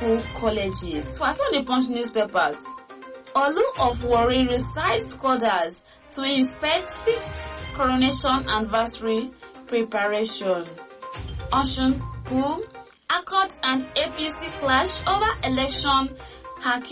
school colleges. So I saw the Punch newspapers. Olu of Warri recites Scholars to inspect 5th coronation anniversary preparation. Osun Pool, Accord and APC clash over election hacking.